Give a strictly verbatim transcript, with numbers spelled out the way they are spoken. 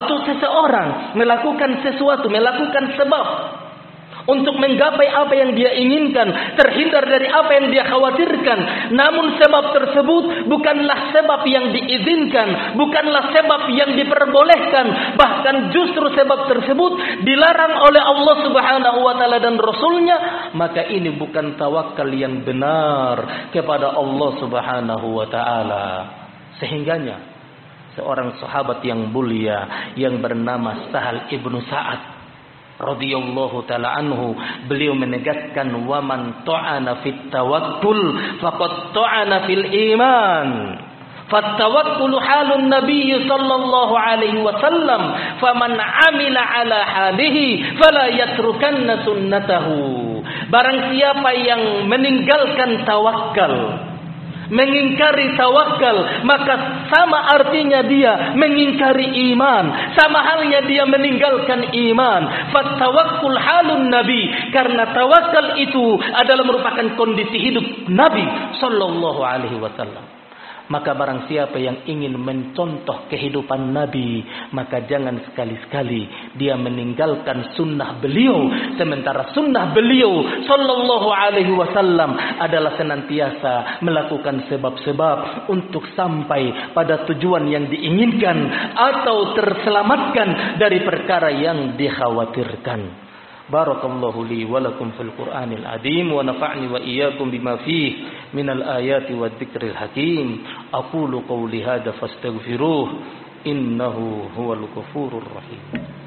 Atau seseorang melakukan sesuatu, melakukan sebab untuk menggapai apa yang dia inginkan, terhindar dari apa yang dia khawatirkan, namun sebab tersebut bukanlah sebab yang diizinkan, bukanlah sebab yang diperbolehkan, bahkan justru sebab tersebut dilarang oleh Allah Subhanahu wa taala dan Rasulnya, maka ini bukan tawakal yang benar kepada Allah Subhanahu wa taala. Sehingganya seorang sahabat yang mulia yang bernama Sahal ibnu Sa'ad radhiyallahu taala anhu, beliau menegaskan, wa man ta'ana fit tawakkul faqad ta'ana fil iman. Fattawakkulu halun nabiy sallallahu alaihi wasallam, faman amila ala halihi fala yatrukanna sunnatahu. Barang siapa yang meninggalkan tawakal, mengingkari tawakal, maka sama artinya dia mengingkari iman, sama halnya dia meninggalkan iman. Fattawakkul halun nabi, karena tawakal itu adalah merupakan kondisi hidup Nabi sallallahu alaihi wasallam. Maka barang siapa yang ingin mencontoh kehidupan Nabi, maka jangan sekali-sekali dia meninggalkan sunnah beliau, sementara sunnah beliau sallallahu alaihi wasallam adalah senantiasa melakukan sebab-sebab untuk sampai pada tujuan yang diinginkan atau terselamatkan dari perkara yang dikhawatirkan. Barakallahu li wa lakum fil Qur'anil azim wa nafa'ni wa iyyakum bima fihi minal ayati wadh-dhikril hakim. Aqulu qawli hadza fastaghfiruh innahu huwal ghafurur rahim.